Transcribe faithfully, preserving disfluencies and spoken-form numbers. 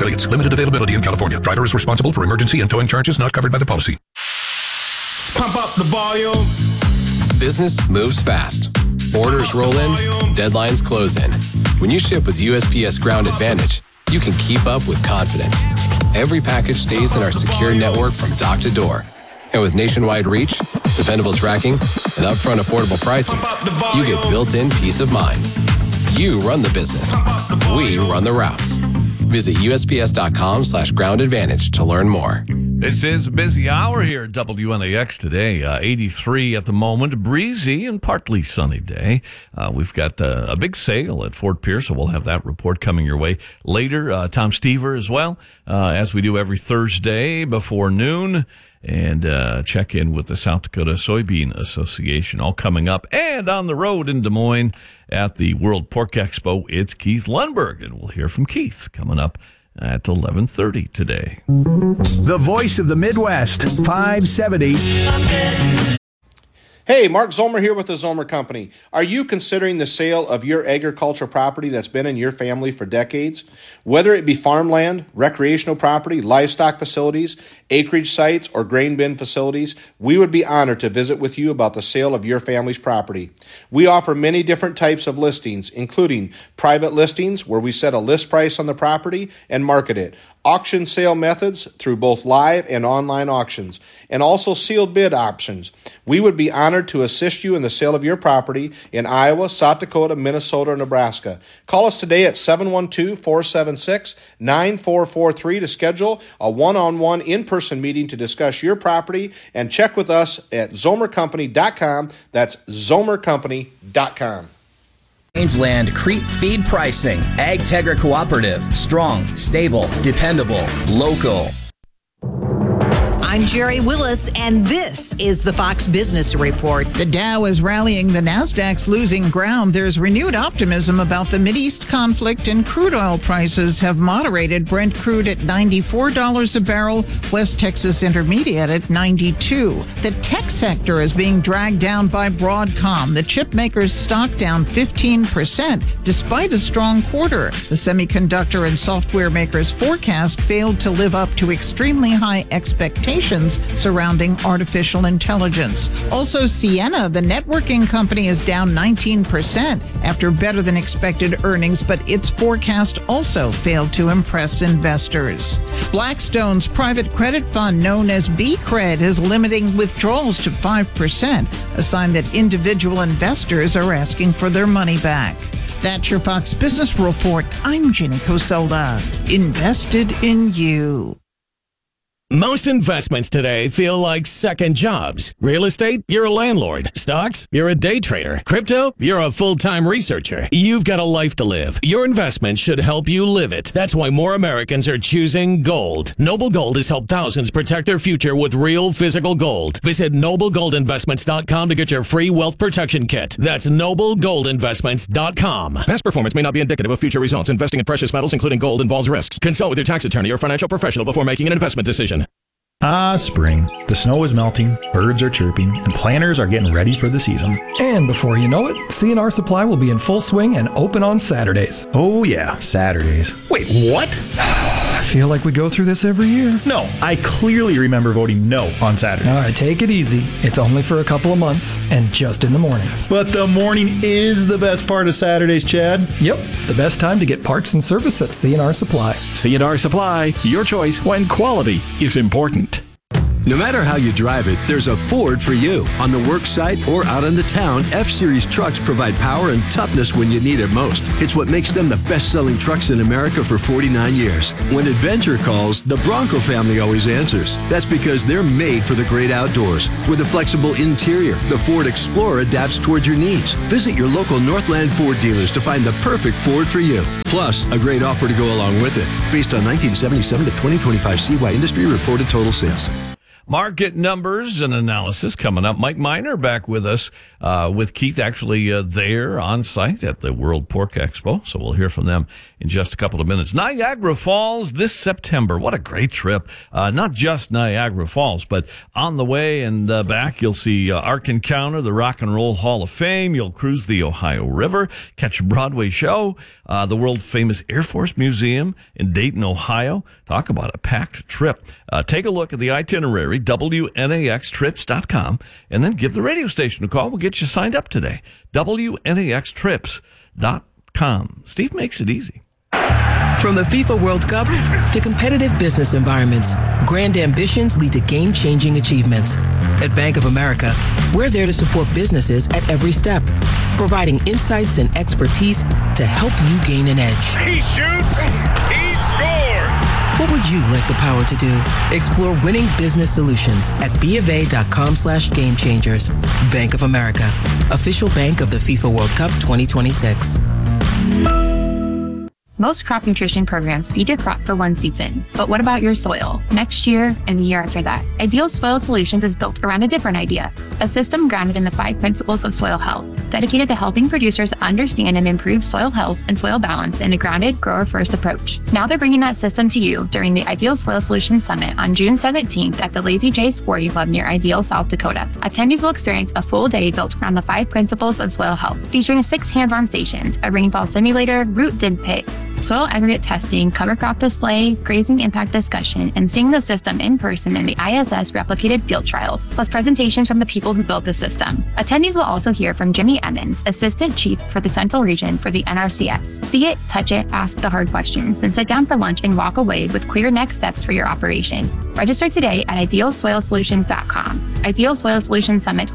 affiliates. Limited availability in California. Driver is responsible for emergency and towing charges not covered by the policy. Pump up the volume. Business moves fast. Orders roll in, deadlines close in. When you ship with U S P S Ground Advantage, you can keep up with confidence. Every package stays in our secure network from dock to door. And with nationwide reach, dependable tracking, and upfront affordable pricing, you get built-in peace of mind. You run the business. We run the routes. Visit U S P S dot com slash ground advantage to learn more. This is a busy hour here at W N A X today. Uh, eighty-three at the moment, breezy and partly sunny day. Uh, we've got uh, a big sale at Fort Pierce, so we'll have that report coming your way later. Uh, Tom Stever as well, uh, as we do every Thursday before noon. And uh, check in with the South Dakota Soybean Association, all coming up. And on the road in Des Moines at the World Pork Expo, it's Keith Lundberg. And we'll hear from Keith coming up at eleven thirty today. The voice of the Midwest, five seventy. Hey, Mark Zomer here with the Zomer Company. Are you considering the sale of your agricultural property that's been in your family for decades? Whether it be farmland, recreational property, livestock facilities, acreage sites, or grain bin facilities, we would be honored to visit with you about the sale of your family's property. We offer many different types of listings, including private listings where we set a list price on the property and market it, auction sale methods through both live and online auctions, and also sealed bid options. We would be honored to assist you in the sale of your property in Iowa, South Dakota, Minnesota, or Nebraska. Call us today at seven one two, four seven six, nine four four three to schedule a one-on-one in-person meeting to discuss your property, and check with us at zomer company dot com. That's zomer company dot com. Rangeland Creep Feed Pricing. AgTegra Cooperative. Strong, stable, dependable, local. I'm Jerry Willis, and this is the Fox Business Report. The Dow is rallying, the Nasdaq's losing ground. There's renewed optimism about the Mideast conflict, and crude oil prices have moderated. Brent crude at ninety-four dollars a barrel, West Texas Intermediate at ninety-two dollars. The tech sector is being dragged down by Broadcom. The chip maker's stock down fifteen percent, despite a strong quarter. The semiconductor and software maker's forecast failed to live up to extremely high expectations surrounding artificial intelligence. Also, Ciena, the networking company, is down nineteen percent after better than expected earnings, but its forecast also failed to impress investors. Blackstone's private credit fund, known as B-Cred, is limiting withdrawals to five percent, a sign that individual investors are asking for their money back. That's your Fox Business Report. I'm Jenny Cosola. Invested in you. Most investments today feel like second jobs. Real estate, you're a landlord. Stocks, you're a day trader. Crypto, you're a full-time researcher. You've got a life to live. Your investment should help you live it. That's why more Americans are choosing gold. Noble Gold has helped thousands protect their future with real physical gold. Visit noble gold investments dot com to get your free wealth protection kit. That's noble gold investments dot com. Past performance may not be indicative of future results. Investing in precious metals, including gold, involves risks. Consult with your tax attorney or financial professional before making an investment decision. Ah, spring. The snow is melting, birds are chirping, and planters are getting ready for the season. And before you know it, C and R Supply will be in full swing and open on Saturdays. Oh yeah, Saturdays. Wait, what? I feel like we go through this every year. No, I clearly remember voting no on Saturdays. All right, take it easy. It's only for a couple of months, and just in the mornings. But the morning is the best part of Saturdays, Chad. Yep, the best time to get parts and service at C and R Supply. C and R Supply, your choice when quality is important. No matter how you drive it, there's a Ford for you. On the work site or out in the town, F-Series trucks provide power and toughness when you need it most. It's what makes them the best-selling trucks in America for forty-nine years. When adventure calls, the Bronco family always answers. That's because they're made for the great outdoors. With a flexible interior, the Ford Explorer adapts towards your needs. Visit your local Northland Ford dealers to find the perfect Ford for you. Plus, a great offer to go along with it. Based on nineteen seventy-seven to twenty twenty-five C Y Industry reported total sales. Market numbers and analysis coming up. Mike Miner back with us, uh, with Keith actually uh, there on site at the World Pork Expo. So we'll hear from them in just a couple of minutes. Niagara Falls this September. What a great trip. Uh, not just Niagara Falls, but on the way and uh, back, you'll see uh, Ark Encounter, the Rock and Roll Hall of Fame. You'll cruise the Ohio River, catch a Broadway show, uh, the world famous Air Force Museum in Dayton, Ohio. Talk about a packed trip. Uh, take a look at the itinerary, W N A X trips dot com, and then give the radio station a call. We'll get you signed up today. W N A X trips dot com. Steve makes it easy. From the FIFA World Cup to competitive business environments, grand ambitions lead to game-changing achievements. At Bank of America, we're there to support businesses at every step, providing insights and expertise to help you gain an edge. He shoots, he scores! What would you like the power to do? Explore winning business solutions at BofA.com slash game changers. Bank of America, official bank of the FIFA World Cup twenty twenty-six. Most crop nutrition programs feed your crop for one season, but what about your soil? Next year and the year after that? Ideal Soil Solutions is built around a different idea, a system grounded in the five principles of soil health, dedicated to helping producers understand and improve soil health and soil balance in a grounded, grower-first approach. Now they're bringing that system to you during the Ideal Soil Solutions Summit on June seventeenth at the Lazy J Sporting Club near Ideal, South Dakota. Attendees will experience a full day built around the five principles of soil health, featuring six hands-on stations, a rainfall simulator, root dig pit, soil aggregate testing, cover crop display, grazing impact discussion, and seeing the system in person in the I S S replicated field trials, plus presentations from the people who built the system. Attendees will also hear from Jimmy Emmons, Assistant Chief for the Central Region for the N R C S. See it, touch it, ask the hard questions, then sit down for lunch and walk away with clear next steps for your operation. Register today at ideal soil solutions dot com. Ideal Soil Solutions Summit